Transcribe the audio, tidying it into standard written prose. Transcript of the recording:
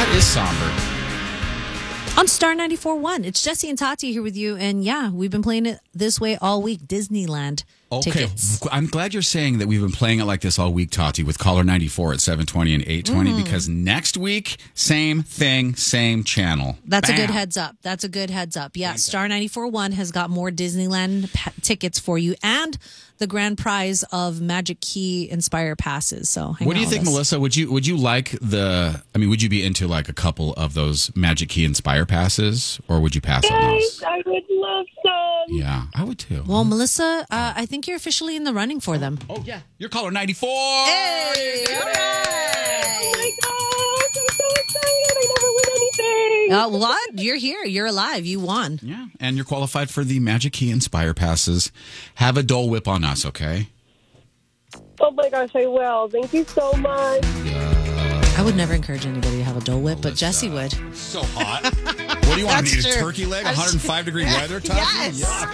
That is somber. On Star 94.1, it's Jesse and Tati here with you. And yeah, we've been playing it this way all week. Disneyland tickets. I'm glad you're saying that we've been playing it like this all week, Tati, with caller 94 at 720 and 820, because next week, same thing, same channel. That's a good heads up. That's a good heads up. Yeah, Star 94.1 has got more Disneyland tickets for you and the grand prize of Magic Key Inspire passes. So what do you think, Melissa? Would you like would you be into like a couple of those Magic Key Inspire passes, or would you pass on those? I would love some. Yeah, I would too. Well, Melissa, I think you're officially in the running for them. Oh, yeah. You're caller 94. Hey! All right. Oh my gosh, I'm so excited. I never win anything. What? You're here. You're alive. You won. Yeah, and you're qualified for the Magic Key Inspire passes. Have a Dole Whip on us, okay? Oh my gosh, I will. Thank you so much. I would never encourage anybody to have a Dole Whip, but Jesse would. So hot. What do you want? That's Need a true. turkey leg? 105-degree weather, Tati? Yes.